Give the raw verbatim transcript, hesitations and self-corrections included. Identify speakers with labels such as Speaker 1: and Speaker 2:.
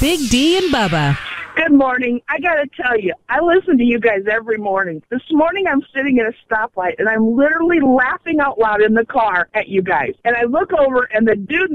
Speaker 1: Big D and Bubba.
Speaker 2: Good morning. I got to tell you, I listen to you guys every morning. This morning I'm sitting at a stoplight, and I'm literally laughing out loud in the car at you guys. And I look over, and the dude